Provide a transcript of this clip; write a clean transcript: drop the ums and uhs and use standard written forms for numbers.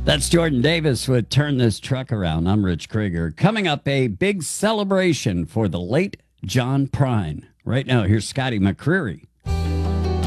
That's Jordan Davis with Turn This Truck Around. I'm Rich Krieger. Coming up, a big celebration for the late John Prine. Right now, here's Scotty McCreery